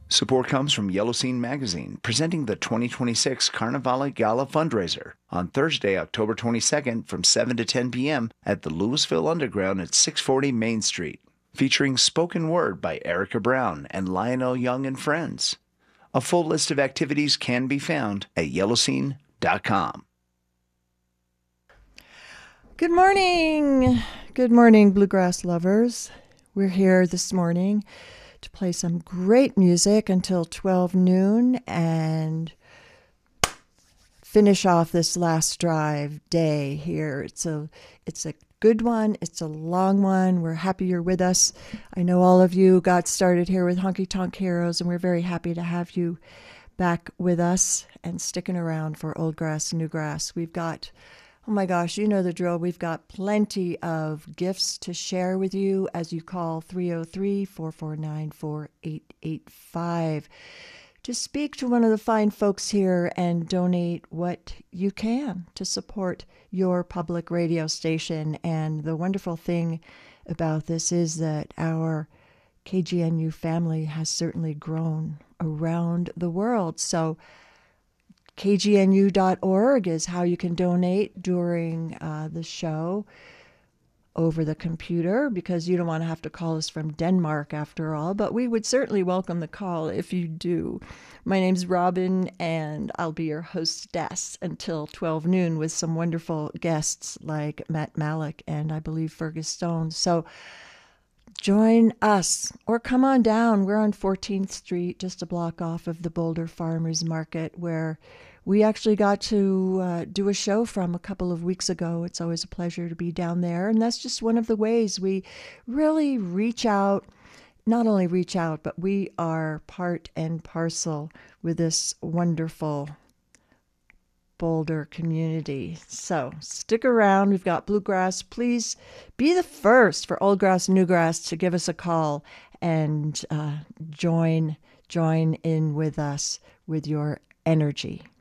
Support comes from Yellow Scene Magazine, presenting the 2026 Carnivale Gala fundraiser on Thursday, October 22nd from 7 to 10 p.m. at the Louisville Underground at 640 Main Street, featuring spoken word by Erica Brown and Lionel Young and Friends. A full list of activities can be found at yellowscene.com. Good morning. Good morning, bluegrass lovers. We're here this morning to play some great music until 12 noon and finish off this last drive day here. It's a good one. It's a long one. We're happy you're with us. I know all of you got started here with Honky Tonk Heroes, and we're very happy to have you back with us and sticking around for Old Grass, New Grass. We've got, oh my gosh, you know the drill. We've got plenty of gifts to share with you as you call 303-449-4885 to speak to one of the fine folks here and donate what you can to support your public radio station. And the wonderful thing about this is that our KGNU family has certainly grown around the world. So KGNU.org is how you can donate during the show over the computer, because you don't want to have to call us from Denmark after all, but we would certainly welcome the call if you do. My name's Robin, and I'll be your hostess until 12 noon with some wonderful guests like Matt Malik and I believe Fergus Stone. So join us or come on down. We're on 14th Street, just a block off of the Boulder Farmers Market, where we actually got to do a show from a couple of weeks ago. It's always a pleasure to be down there. And that's just one of the ways we really reach out, not only reach out, but we are part and parcel with this wonderful Boulder community. So stick around. We've got bluegrass. Please be the first for Old Grass, New Grass to give us a call and join in with us with your energy.